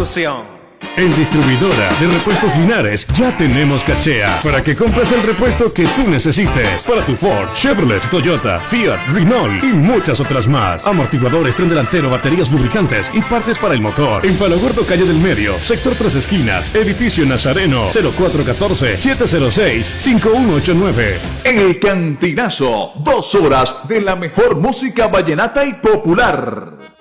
producción. En Distribuidora de Repuestos Linares ya tenemos cachea para que compres el repuesto que tú necesites para tu Ford, Chevrolet, Toyota, Fiat, Renault y muchas otras más. Amortiguadores, tren delantero, baterías, lubricantes y partes para el motor. En Palo Gordo, calle del Medio, sector Tres Esquinas, edificio Nazareno, 0414-706-5189. El Cantinazo, 2 horas de la mejor música vallenata y popular.